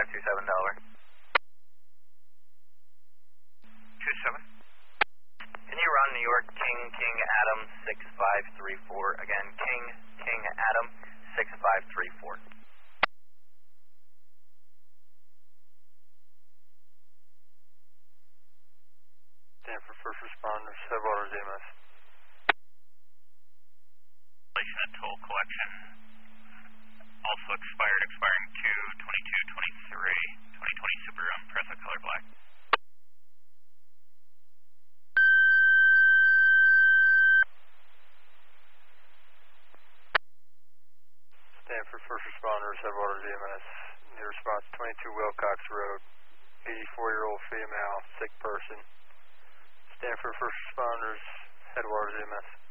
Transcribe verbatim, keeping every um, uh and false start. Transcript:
five two seven Delaware. two seven. Can you run New York King King Adam six five three four? Again, King King Adam six five three four. Stanford first responders, Headwaters E M S. At toll collection. Also expired, expiring two twenty-two twenty-three, twenty twenty Subaru Impreza color black. Stanford first responders, Headwaters E M S. New response, twenty-two Wilcox Road, eighty-four-year-old female, sick person. Stanford first responders, Headwaters E M S.